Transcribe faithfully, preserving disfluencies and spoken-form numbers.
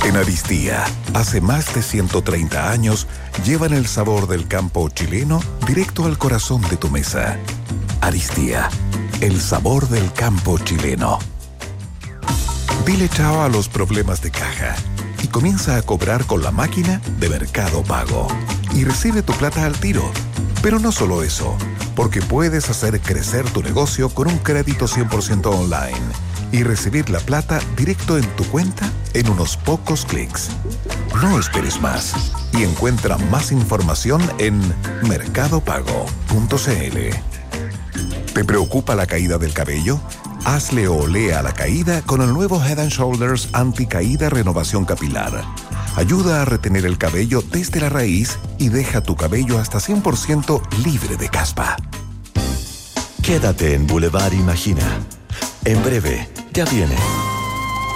En Aristía, hace más de ciento treinta años, llevan el sabor del campo chileno directo al corazón de tu mesa. Aristía, el sabor del campo chileno. Dile chao a los problemas de caja y comienza a cobrar con la máquina de Mercado Pago. Y recibe tu plata al tiro. Pero no solo eso, porque puedes hacer crecer tu negocio con un crédito cien por ciento online y recibir la plata directo en tu cuenta en unos pocos clics. No esperes más y encuentra más información en mercado pago punto c l. ¿Te preocupa la caída del cabello? Hazle olea a la caída con el nuevo Head and Shoulders Anti-Caída Renovación Capilar. Ayuda a retener el cabello desde la raíz y deja tu cabello hasta cien por ciento libre de caspa. Quédate en Boulevard Imagina. En breve, ya viene.